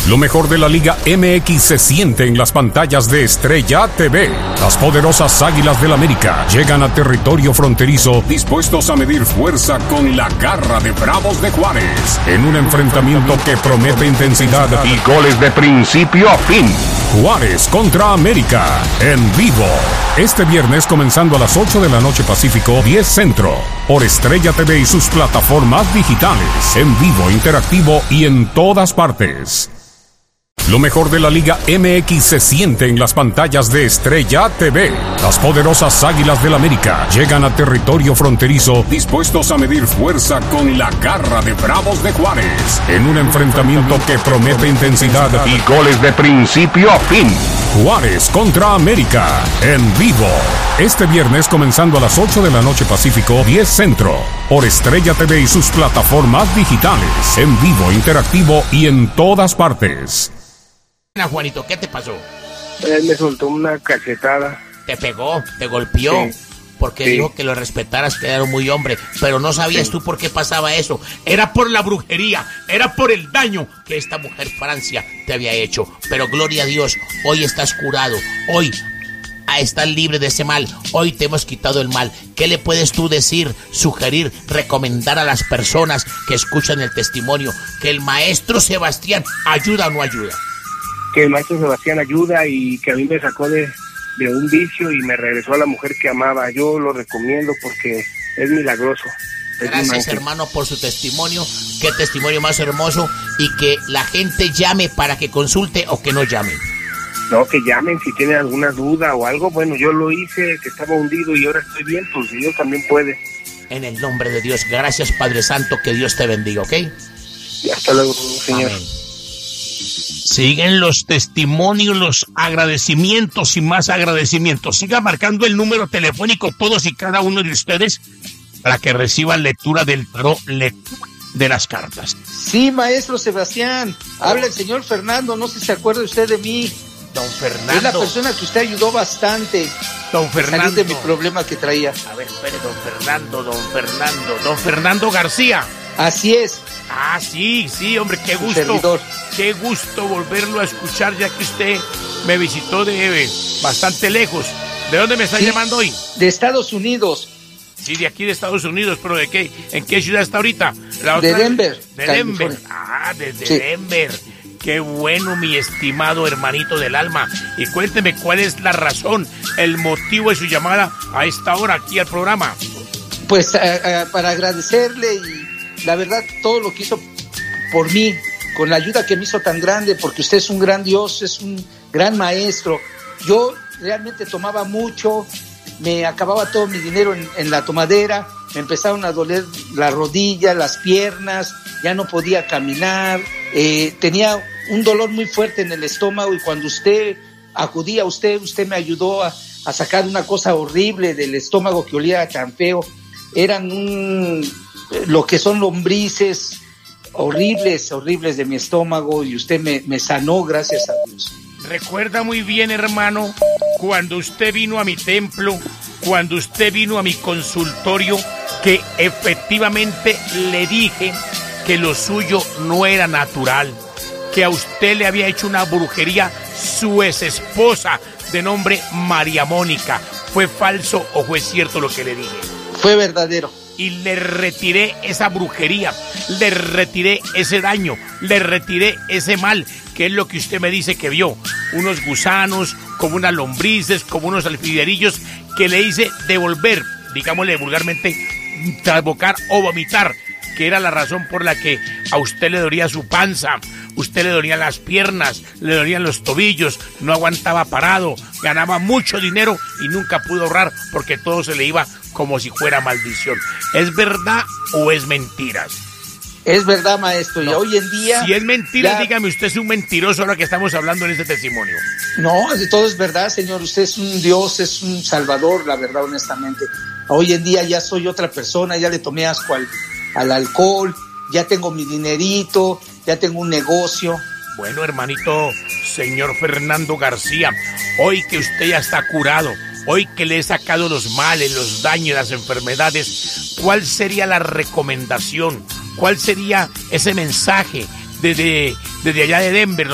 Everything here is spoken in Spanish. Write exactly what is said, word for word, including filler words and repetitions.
Lo mejor de la Liga M X se siente en las pantallas de Estrella T V. Las poderosas Águilas del América llegan a territorio fronterizo dispuestos a medir fuerza con la garra de Bravos de Juárez en un enfrentamiento que promete intensidad y goles de principio a fin. Juárez contra América en vivo. Este viernes comenzando a las ocho de la noche Pacífico, diez Centro. Por Estrella T V y sus plataformas digitales. En vivo, interactivo y en todas partes. Lo mejor de la Liga M X se siente en las pantallas de Estrella T V. Las poderosas Águilas del América llegan a territorio fronterizo dispuestos a medir fuerza con la garra de Bravos de Juárez en un enfrentamiento que promete intensidad y goles de principio a fin. Juárez contra América en vivo. Este viernes comenzando a las ocho de la noche Pacífico, diez Centro. Por Estrella T V y sus plataformas digitales. En vivo, interactivo y en todas partes. Juanito, ¿qué te pasó? Él me soltó una cachetada. ¿Te pegó? ¿Te golpeó? Sí. Porque sí. dijo que lo respetaras, que era muy hombre. Pero no sabías sí. tú por qué pasaba eso. Era por la brujería, era por el daño que esta mujer Francia te había hecho. Pero gloria a Dios, hoy estás curado. Hoy estás libre de ese mal. Hoy te hemos quitado el mal. ¿Qué le puedes tú decir, sugerir, recomendar a las personas que escuchan el testimonio? Que el maestro Sebastián ayuda o no ayuda. Que el maestro Sebastián ayuda y que a mí me sacó de, de un vicio y me regresó a la mujer que amaba. Yo lo recomiendo porque es milagroso. Es Gracias, hermano, por su testimonio. Qué testimonio más hermoso. Y que la gente llame para que consulte o que no llame. No, que llamen si tienen alguna duda o algo. Bueno, yo lo hice, que estaba hundido y ahora estoy bien, pues Dios también puede. En el nombre de Dios. Gracias, Padre Santo. Que Dios te bendiga, ¿ok? Y hasta luego, Señor. Amén. Siguen los testimonios, los agradecimientos y más agradecimientos. Siga marcando el número telefónico todos y cada uno de ustedes para que reciban lectura del tarot, lectura de las cartas. Sí, maestro Sebastián, habla el señor Fernando, no sé si se acuerda usted de mí. Don Fernando. Es la persona que usted ayudó bastante. Don Fernando. Salir de mi problema que traía. A ver, espere, don Fernando, don Fernando, don Fernando García. Así es. Ah, sí, sí, hombre, qué gusto. Servidor. Qué gusto volverlo a escuchar, ya que usted me visitó de bastante lejos. ¿De dónde me está sí, llamando hoy? De Estados Unidos. Sí, de aquí de Estados Unidos, pero ¿de qué? ¿En qué ciudad está ahorita? La otra, de Denver. De Denver. California. Ah, desde sí. Denver. Qué bueno, mi estimado hermanito del alma. Y cuénteme cuál es la razón, el motivo de su llamada a esta hora aquí al programa. Pues uh, uh, para agradecerle y la verdad todo lo que hizo por mí, con la ayuda que me hizo tan grande, porque usted es un gran Dios, es un gran maestro. Yo realmente tomaba mucho, me acababa todo mi dinero en, en la tomadera, me empezaron a doler la rodilla, las piernas, ya no podía caminar, eh, tenía un dolor muy fuerte en el estómago y cuando usted acudía a usted, usted me ayudó a, a sacar una cosa horrible del estómago que olía tan feo. Eran un, lo que son lombrices, horribles, horribles de mi estómago y usted me, me sanó, gracias a Dios. Recuerda muy bien, hermano, cuando usted vino a mi templo, cuando usted vino a mi consultorio, que efectivamente le dije que lo suyo no era natural, que a usted le había hecho una brujería su ex esposa de nombre María Mónica. ¿Fue falso o fue cierto lo que le dije? Fue verdadero. Y le retiré esa brujería, le retiré ese daño, le retiré ese mal, que es lo que usted me dice que vio. Unos gusanos, como unas lombrices, como unos alfilerillos, que le hice devolver, digámosle vulgarmente, trabocar o vomitar, que era la razón por la que a usted le dolía su panza, usted le dolían las piernas, le dolían los tobillos, no aguantaba parado, ganaba mucho dinero y nunca pudo ahorrar porque todo se le iba como si fuera maldición. ¿Es verdad o es mentiras? Es verdad, maestro, no. Y hoy en día... Si es mentira, ya... dígame, usted es un mentiroso ahora que estamos hablando en este testimonio. No, todo es verdad, señor, usted es un Dios, es un salvador, la verdad, honestamente. Hoy en día ya soy otra persona, ya le tomé asco al, al alcohol, ya tengo mi dinerito, ya tengo un negocio. Bueno, hermanito, señor Fernando García, hoy que usted ya está curado, hoy que le he sacado los males, los daños, las enfermedades, ¿cuál sería la recomendación? ¿Cuál sería ese mensaje desde, desde allá de Denver?